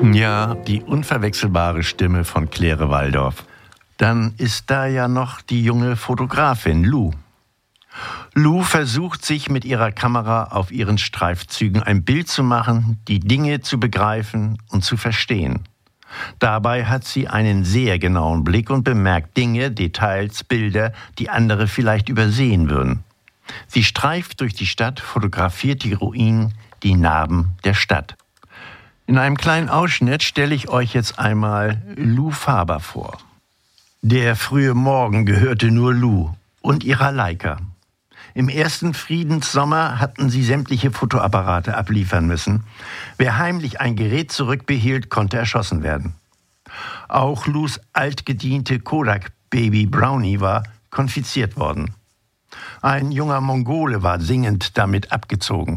Ja, die unverwechselbare Stimme von Claire Walldorf. Dann ist da ja noch die junge Fotografin Lou. Lou versucht sich mit ihrer Kamera auf ihren Streifzügen ein Bild zu machen, die Dinge zu begreifen und zu verstehen. Dabei hat sie einen sehr genauen Blick und bemerkt Dinge, Details, Bilder, die andere vielleicht übersehen würden. Sie streift durch die Stadt, fotografiert die Ruinen, die Narben der Stadt. In einem kleinen Ausschnitt stelle ich euch jetzt einmal Lou Faber vor. Der frühe Morgen gehörte nur Lou und ihrer Leica. Im ersten Friedenssommer hatten sie sämtliche Fotoapparate abliefern müssen. Wer heimlich ein Gerät zurückbehielt, konnte erschossen werden. Auch Lous altgediente Kodak Baby Brownie war konfisziert worden. Ein junger Mongole war singend damit abgezogen.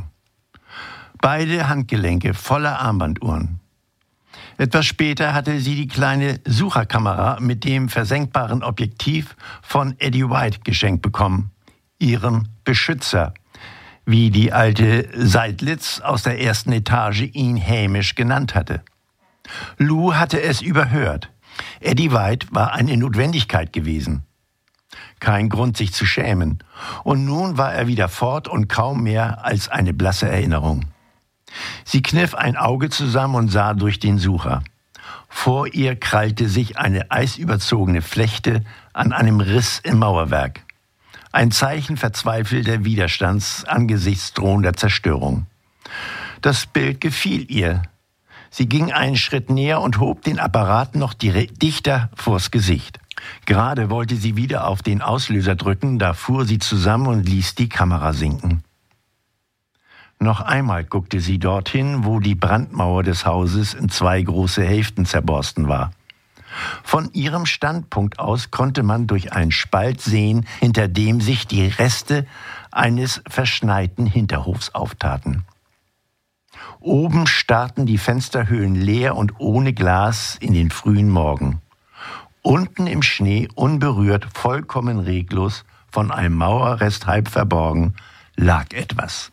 Beide Handgelenke voller Armbanduhren. Etwas später hatte sie die kleine Sucherkamera mit dem versenkbaren Objektiv von Eddie White geschenkt bekommen, ihrem Beschützer, wie die alte Seidlitz aus der ersten Etage ihn hämisch genannt hatte. Lou hatte es überhört. Eddie White war eine Notwendigkeit gewesen. Kein Grund, sich zu schämen. Und nun war er wieder fort und kaum mehr als eine blasse Erinnerung. Sie kniff ein Auge zusammen und sah durch den Sucher. Vor ihr krallte sich eine eisüberzogene Flechte an einem Riss im Mauerwerk. Ein Zeichen verzweifelter Widerstands angesichts drohender Zerstörung. Das Bild gefiel ihr. Sie ging einen Schritt näher und hob den Apparat noch dichter vors Gesicht. Gerade wollte sie wieder auf den Auslöser drücken, da fuhr sie zusammen und ließ die Kamera sinken. Noch einmal guckte sie dorthin, wo die Brandmauer des Hauses in 2 große Hälften zerborsten war. Von ihrem Standpunkt aus konnte man durch einen Spalt sehen, hinter dem sich die Reste eines verschneiten Hinterhofs auftaten. Oben starrten die Fensterhöhlen leer und ohne Glas in den frühen Morgen. Unten im Schnee, unberührt, vollkommen reglos, von einem Mauerrest halb verborgen, lag etwas.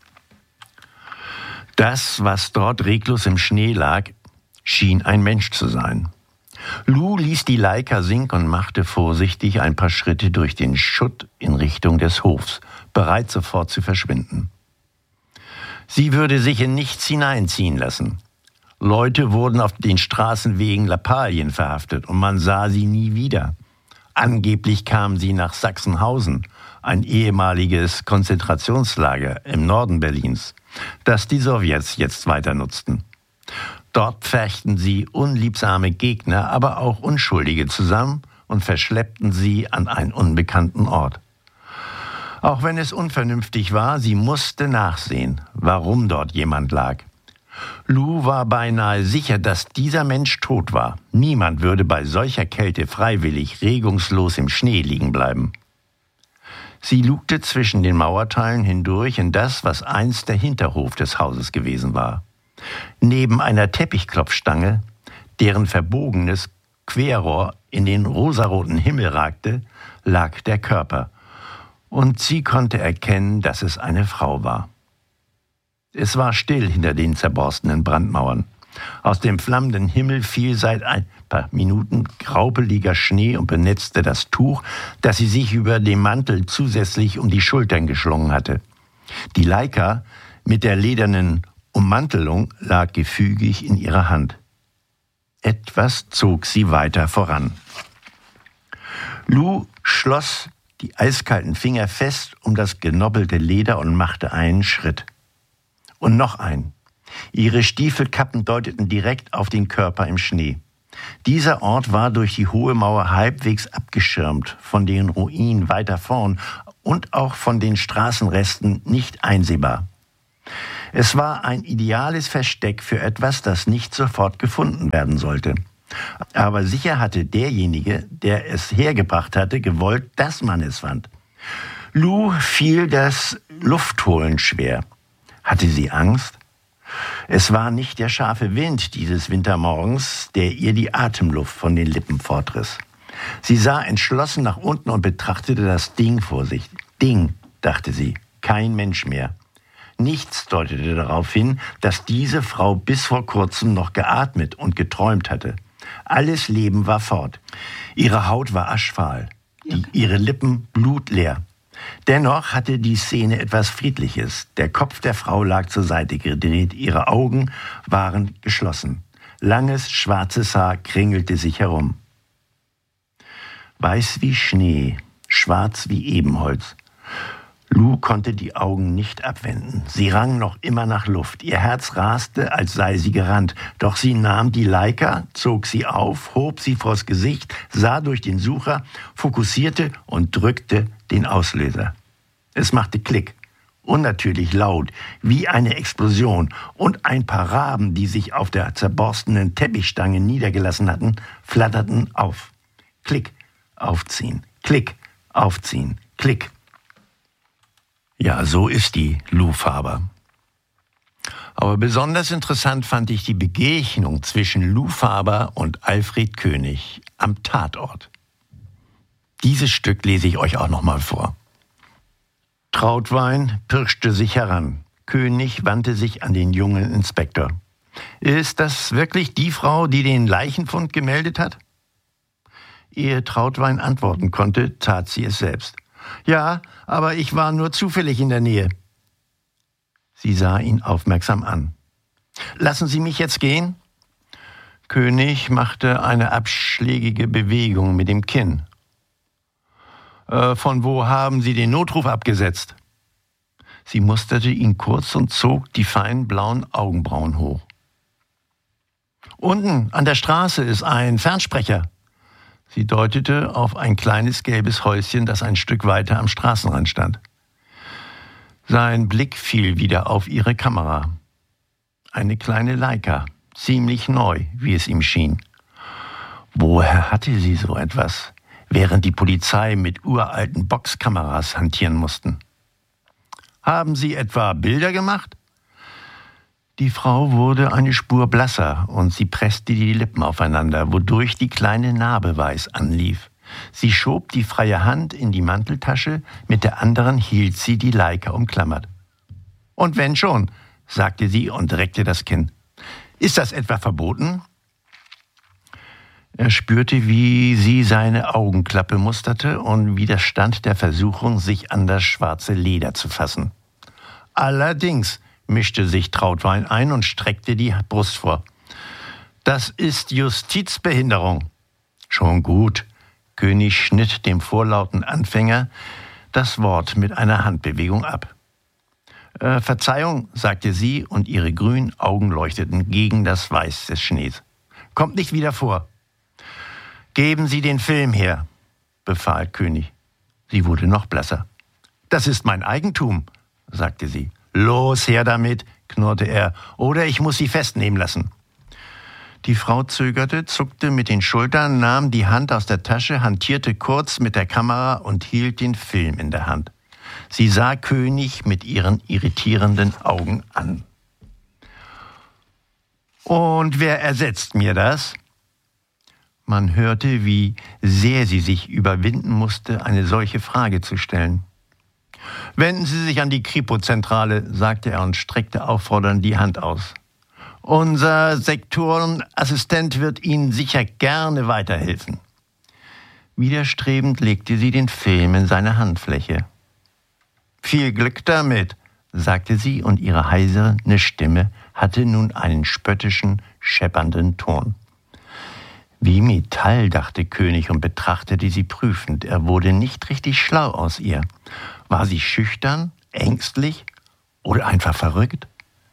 Das, was dort reglos im Schnee lag, schien ein Mensch zu sein. Lou ließ die Leica sinken und machte vorsichtig ein paar Schritte durch den Schutt in Richtung des Hofs, bereit sofort zu verschwinden. Sie würde sich in nichts hineinziehen lassen. Leute wurden auf den Straßen wegen Lappalien verhaftet und man sah sie nie wieder. Angeblich kamen sie nach Sachsenhausen, ein ehemaliges Konzentrationslager im Norden Berlins, das die Sowjets jetzt weiter nutzten. Dort pferchten sie unliebsame Gegner, aber auch Unschuldige zusammen und verschleppten sie an einen unbekannten Ort. Auch wenn es unvernünftig war, sie musste nachsehen, warum dort jemand lag. Lou war beinahe sicher, dass dieser Mensch tot war. Niemand würde bei solcher Kälte freiwillig regungslos im Schnee liegen bleiben. Sie lugte zwischen den Mauerteilen hindurch in das, was einst der Hinterhof des Hauses gewesen war. Neben einer Teppichklopfstange, deren verbogenes Querrohr in den rosaroten Himmel ragte, lag der Körper. Und sie konnte erkennen, dass es eine Frau war. Es war still hinter den zerborstenen Brandmauern. Aus dem flammenden Himmel fiel seit ein paar Minuten graupeliger Schnee und benetzte das Tuch, das sie sich über dem Mantel zusätzlich um die Schultern geschlungen hatte. Die Leica mit der ledernen Ummantelung lag gefügig in ihrer Hand. Etwas zog sie weiter voran. Lou schloss die eiskalten Finger fest um das genobbelte Leder und machte einen Schritt. Und noch einen. Ihre Stiefelkappen deuteten direkt auf den Körper im Schnee. Dieser Ort war durch die hohe Mauer halbwegs abgeschirmt, von den Ruinen weiter vorn und auch von den Straßenresten nicht einsehbar. Es war ein ideales Versteck für etwas, das nicht sofort gefunden werden sollte. Aber sicher hatte derjenige, der es hergebracht hatte, gewollt, dass man es fand. Lou fiel das Luftholen schwer. Hatte sie Angst? Es war nicht der scharfe Wind dieses Wintermorgens, der ihr die Atemluft von den Lippen fortriss. Sie sah entschlossen nach unten und betrachtete das Ding vor sich. Ding, dachte sie, kein Mensch mehr. Nichts deutete darauf hin, dass diese Frau bis vor kurzem noch geatmet und geträumt hatte. Alles Leben war fort. Ihre Haut war aschfahl, ihre Lippen blutleer. Dennoch hatte die Szene etwas Friedliches. Der Kopf der Frau lag zur Seite gedreht, ihre Augen waren geschlossen. Langes, schwarzes Haar kringelte sich herum. Weiß wie Schnee, schwarz wie Ebenholz. Lou konnte die Augen nicht abwenden. Sie rang noch immer nach Luft. Ihr Herz raste, als sei sie gerannt. Doch sie nahm die Leica, zog sie auf, hob sie vors Gesicht, sah durch den Sucher, fokussierte und drückte den Auslöser. Es machte Klick. Unnatürlich laut, wie eine Explosion. Und ein paar Raben, die sich auf der zerborstenen Teppichstange niedergelassen hatten, flatterten auf. Klick, aufziehen, Klick, aufziehen, Klick. Ja, so ist die Lou Faber. Aber besonders interessant fand ich die Begegnung zwischen Lou Faber und Alfred König am Tatort. Dieses Stück lese ich euch auch nochmal vor. Trautwein pirschte sich heran. König wandte sich an den jungen Inspektor. Ist das wirklich die Frau, die den Leichenfund gemeldet hat? Ehe Trautwein antworten konnte, tat sie es selbst. Ja, aber ich war nur zufällig in der Nähe. Sie sah ihn aufmerksam an. Lassen Sie mich jetzt gehen? König machte eine abschlägige Bewegung mit dem Kinn. Von wo haben Sie den Notruf abgesetzt? Sie musterte ihn kurz und zog die feinen blauen Augenbrauen hoch. Unten an der Straße ist ein Fernsprecher. Sie deutete auf ein kleines gelbes Häuschen, das ein Stück weiter am Straßenrand stand. Sein Blick fiel wieder auf ihre Kamera. Eine kleine Leica, ziemlich neu, wie es ihm schien. Woher hatte sie so etwas, während die Polizei mit uralten Boxkameras hantieren mussten? Haben Sie etwa Bilder gemacht? Die Frau wurde eine Spur blasser und sie presste die Lippen aufeinander, wodurch die kleine Narbe weiß anlief. Sie schob die freie Hand in die Manteltasche, mit der anderen hielt sie die Leica umklammert. Und wenn schon, sagte sie und reckte das Kinn. Ist das etwa verboten? Er spürte, wie sie seine Augenklappe musterte und widerstand der Versuchung, sich an das schwarze Leder zu fassen. Allerdings, mischte sich Trautwein ein und streckte die Brust vor. Das ist Justizbehinderung. Schon gut. König schnitt dem vorlauten Anfänger das Wort mit einer Handbewegung ab. Verzeihung, sagte sie, und ihre grünen Augen leuchteten gegen das Weiß des Schnees. Kommt nicht wieder vor. Geben Sie den Film her, befahl König. Sie wurde noch blasser. Das ist mein Eigentum, sagte sie. Los, her damit, knurrte er, oder ich muss Sie festnehmen lassen. Die Frau zögerte, zuckte mit den Schultern, nahm die Hand aus der Tasche, hantierte kurz mit der Kamera und hielt den Film in der Hand. Sie sah König mit ihren irritierenden Augen an. Und wer ersetzt mir das? Man hörte, wie sehr sie sich überwinden musste, eine solche Frage zu stellen. Wenden Sie sich an die Kripo-Zentrale, sagte er und streckte auffordernd die Hand aus. Unser Sektorenassistent wird Ihnen sicher gerne weiterhelfen. Widerstrebend legte sie den Film in seine Handfläche. Viel Glück damit, sagte sie, und ihre heisere Stimme hatte nun einen spöttischen, scheppernden Ton. Wie Metall, dachte König und betrachtete sie prüfend. Er wurde nicht richtig schlau aus ihr. War sie schüchtern, ängstlich oder einfach verrückt?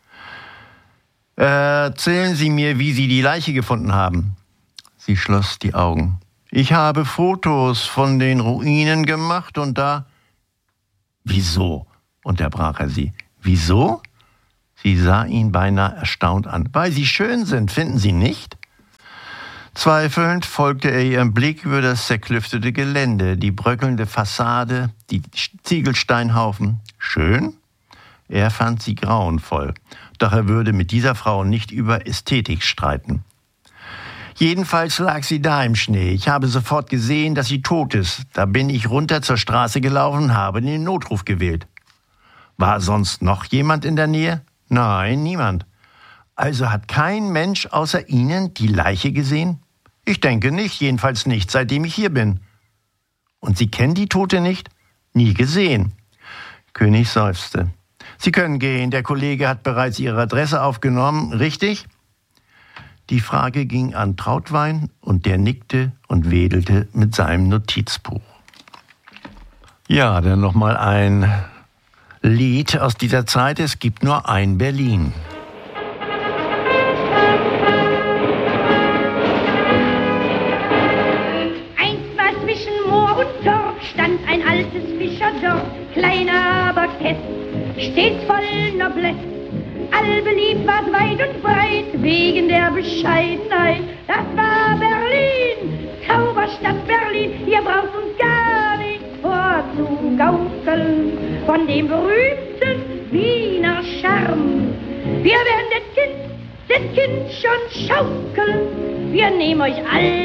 Erzählen Sie mir, wie Sie die Leiche gefunden haben. Sie schloss die Augen. Ich habe Fotos von den Ruinen gemacht und da... Wieso? Unterbrach er sie. Wieso? Sie sah ihn beinahe erstaunt an. Weil sie schön sind, finden Sie nicht? Zweifelnd folgte er ihrem Blick über das zerklüftete Gelände, die bröckelnde Fassade, die Ziegelsteinhaufen. Schön? Er fand sie grauenvoll, doch er würde mit dieser Frau nicht über Ästhetik streiten. Jedenfalls lag sie da im Schnee. Ich habe sofort gesehen, dass sie tot ist. Da bin ich runter zur Straße gelaufen und habe den Notruf gewählt. War sonst noch jemand in der Nähe? Nein, niemand. Also hat kein Mensch außer Ihnen die Leiche gesehen? Ich denke nicht, jedenfalls nicht, seitdem ich hier bin. Und Sie kennen die Tote nicht? Nie gesehen. König seufzte. Sie können gehen, der Kollege hat bereits Ihre Adresse aufgenommen, richtig? Die Frage ging an Trautwein und der nickte und wedelte mit seinem Notizbuch. Ja, dann nochmal ein Lied aus dieser Zeit. Es gibt nur ein Berlin. Einst war zwischen Moor und Dorf, stand ein altes Fischerdorf, kleiner aber kess, stets voll Noblesse. Allbeliebt war's weit und breit, wegen der Bescheidenheit. Das war Berlin, Zauberstadt Berlin, hier braucht uns gar nicht vorzugaukeln von dem berühmten Wiener Charme. Wir werden das Kind schon schaukeln, wir nehmen euch alle